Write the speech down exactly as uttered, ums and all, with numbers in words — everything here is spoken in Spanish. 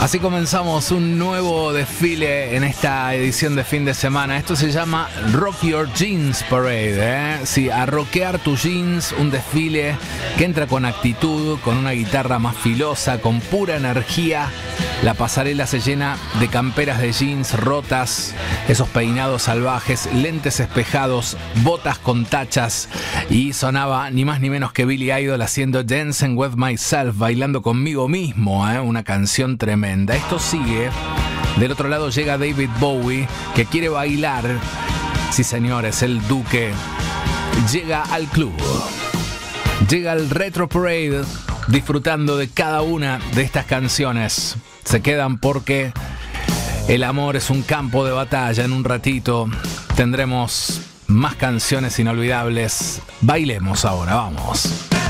Así comenzamos un nuevo desfile en esta edición de fin de semana. Esto se llama Rock Your Jeans Parade, ¿eh? Sí, a rockear tus jeans, un desfile que entra con actitud, con una guitarra más filosa, con pura energía. La pasarela se llena de camperas de jeans rotas, esos peinados salvajes, lentes espejados, botas con tachas, y sonaba ni más ni menos que Billy Idol haciendo Dancing With Myself, bailando conmigo mismo, ¿eh? Una canción tremenda. Esto sigue. Del otro lado llega David Bowie, que quiere bailar. Sí, señores, el Duque llega al club. Llega al Retro Parade, disfrutando de cada una de estas canciones. Se quedan porque el amor es un campo de batalla. En un ratito tendremos más canciones inolvidables. Bailemos ahora, vamos.